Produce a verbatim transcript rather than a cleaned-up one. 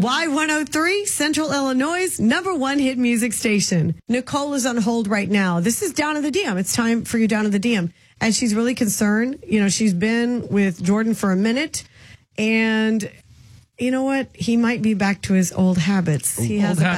Y one oh three, Central Illinois' number one hit music station. Nicole is on hold right now. This is Down in the D M. It's time for you Down in the D M. And she's really concerned. You know, she's been with Jordan for a minute. And you know what? He might be back to his old habits. He Old has a